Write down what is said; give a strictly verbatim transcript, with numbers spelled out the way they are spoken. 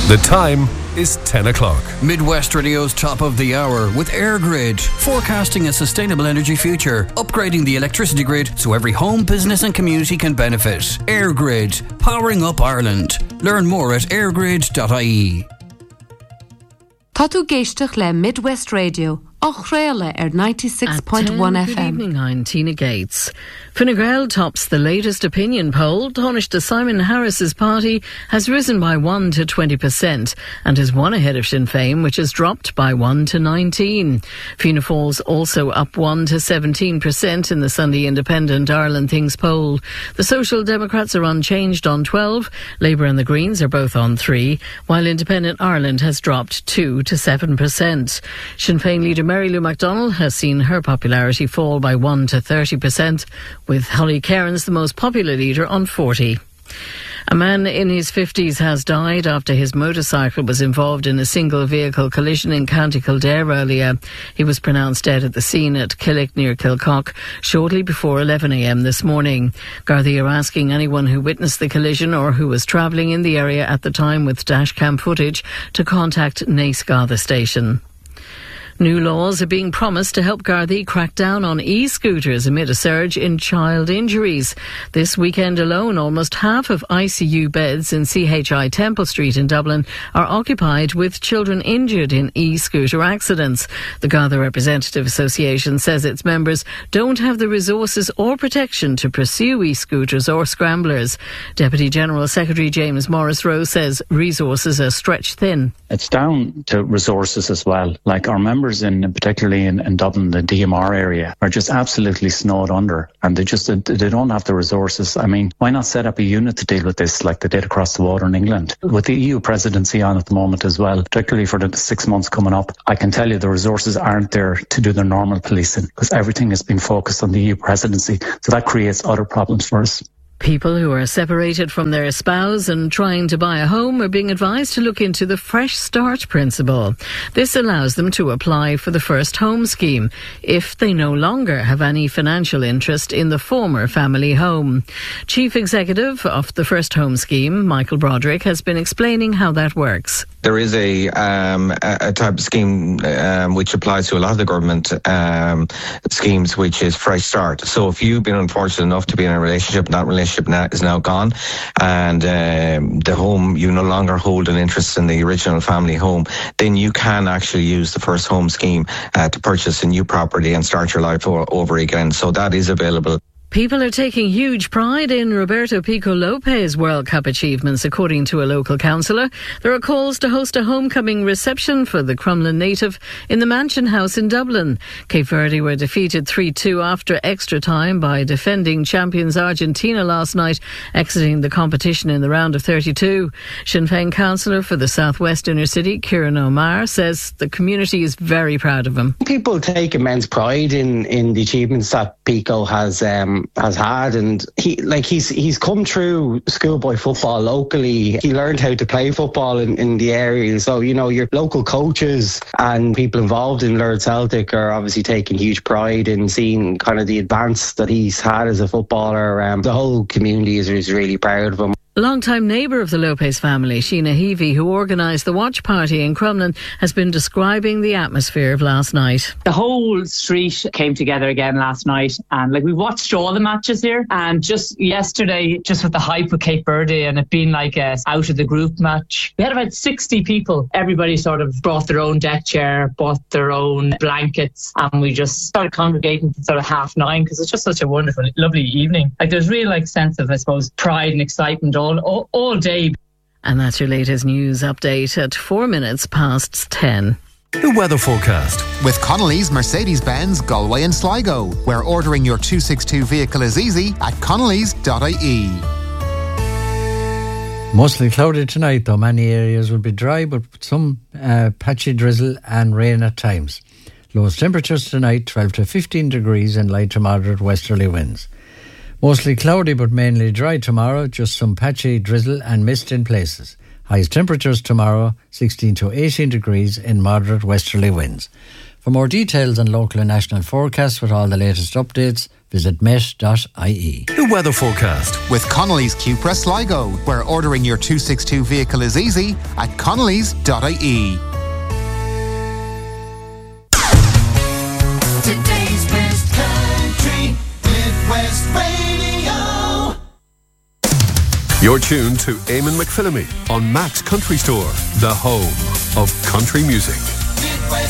The time is ten o'clock. Midwest Radio's top of the hour with AirGrid, forecasting a sustainable energy future, upgrading the electricity grid so every home, business and community can benefit. AirGrid, powering up Ireland. Learn more at airgrid dot I E. Tá tú géisteach le Midwest Radio, och réile ar ninety-six point one F M. Good evening, I'm Tina Gates. Fine Gael tops the latest opinion poll. Taoiseach Simon Harris's party has risen by one to twenty percent and has won ahead of Sinn Féin, which has dropped by one to nineteen. Fianna Fáil's also up one to seventeen percent in the Sunday Independent Ireland Things poll. The Social Democrats are unchanged on twelve. Labour and the Greens are both on three, while Independent Ireland has dropped two to seven percent. Sinn Féin leader Mary Lou MacDonald has seen her popularity fall by one to thirty percent, with Holly Cairns the most popular leader on forty. A man in his fifties has died after his motorcycle was involved in a single vehicle collision in County Kildare earlier. He was pronounced dead at the scene at Killick near Kilcock shortly before eleven a m this morning. Gardaí are asking anyone who witnessed the collision or who was travelling in the area at the time with dashcam footage to contact Naas Garda station. New laws are being promised to help Gardaí crack down on e-scooters amid a surge in child injuries. This weekend alone, almost half of I C U beds in C H I Temple Street in Dublin are occupied with children injured in e-scooter accidents. The Garda Representative Association says its members don't have the resources or protection to pursue e-scooters or scramblers. Deputy General Secretary James Morris-Rowe says resources are stretched thin. It's down to resources as well. Like our members in particularly in, in Dublin, the D M R area, are just absolutely snowed under, and they just they don't have the resources. I mean, why not set up a unit to deal with this like they did across the water in England? With the E U presidency on at the moment as well, particularly for the six months coming up, I can tell you the resources aren't there to do their normal policing because everything has been focused on the E U presidency. So that creates other problems for us. People who are separated from their spouse and trying to buy a home are being advised to look into the Fresh Start principle. This allows them to apply for the First Home Scheme if they no longer have any financial interest in the former family home. Chief Executive of the First Home Scheme, Michael Broderick, has been explaining how that works. There is a um, a type of scheme um, which applies to a lot of the government um, schemes, which is Fresh Start. So if you've been unfortunate enough to be in a relationship, that relationship now is now gone, and um, the home, you no longer hold an interest in the original family home, then you can actually use the First Home Scheme uh, to purchase a new property and start your life o- over again. So that is available. People are taking huge pride in Roberto Pico Lopez World Cup achievements, according to a local councillor. There are calls to host a homecoming reception for the Crumlin native in the Mansion House in Dublin. Cape Verde were defeated three two after extra time by defending champions Argentina last night, exiting the competition in the round of thirty-two. Sinn Féin councillor for the South West Inner City, Kieran O'Meara, says the community is very proud of him. People take immense pride in, in the achievements that Pico has um, has had, and he like he's he's come through schoolboy football locally. He learned how to play football in, in the area. So, you know, your local coaches and people involved in Lord Celtic are obviously taking huge pride in seeing kind of the advance that he's had as a footballer. Um, the whole community is, is really proud of him. Long-time neighbour of the Lopez family, Sheena Heavey, who organised the watch party in Crumlin, has been describing the atmosphere of last night. The whole street came together again last night, and like we watched all the matches here, and just yesterday, just with the hype of Cape Verde and it being like a out of the group match, we had about sixty people. Everybody sort of brought their own deck chair, bought their own blankets, and we just started congregating at sort of half nine because it's just such a wonderful, lovely evening. Like there's real like sense of, I suppose, pride and excitement all All, all day. And that's your latest news update at four minutes past ten. The weather forecast. With Connolly's Mercedes-Benz Galway and Sligo, where ordering your two sixty-two vehicle is easy at connellys dot I E. Mostly cloudy tonight, though many areas will be dry, but with some uh, patchy drizzle and rain at times. Lowest temperatures tonight twelve to fifteen degrees and light to moderate westerly winds. Mostly cloudy but mainly dry tomorrow, just some patchy drizzle and mist in places. Highest temperatures tomorrow sixteen to eighteen degrees in moderate westerly winds. For more details on local and national forecasts with all the latest updates, Visit met dot I E. The weather forecast. With Connolly's Cupra Sligo, where ordering your two sixty-two vehicle is easy at connellys dot I E. Today's best country, Midwest Radio. You're tuned to Eamon McPhillamy on Max Country Store, the home of country music.